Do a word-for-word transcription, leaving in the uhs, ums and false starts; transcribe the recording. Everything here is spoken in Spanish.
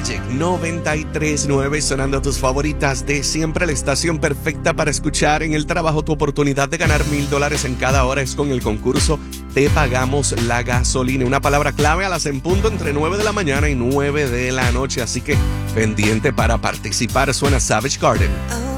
Magic noventa y tres punto nueve, sonando tus favoritas de siempre, la estación perfecta para escuchar en el trabajo. Tu oportunidad de ganar mil dólares en cada hora es con el concurso Te Pagamos la Gasolina. Una palabra clave a las en punto entre nueve de la mañana y nueve de la noche, así que pendiente para participar. Suena Savage Garden.